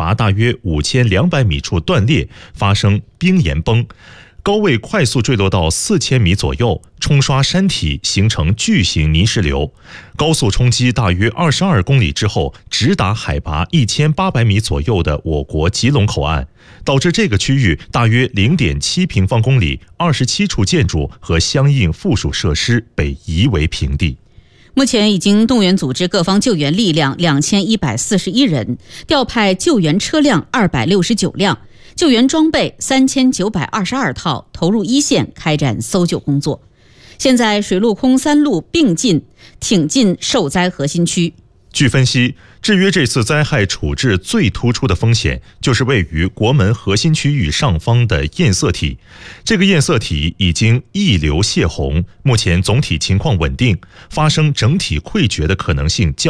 拔大约5200米处断裂，发生冰岩崩，高位快速坠落到4000米左右，冲刷山体，形成巨型泥石流。高速冲击大约22公里之后，直达海拔1800米左右的我国吉隆口岸，导致这个区域大约0.7平方公里27处建筑和相应附属设施被夷为平地。 目前已经动员组织各方救援力量2141人，调派救援车辆269辆，救援装备3922套，投入一线开展搜救工作。现在水陆空3路并进，挺进受灾核心区。 据分析，制约这次灾害处置最突出的风险，就是位于国门核心区域上方的堰塞体。这个堰塞体已经溢流泄洪，目前总体情况稳定，发生整体溃决的可能性较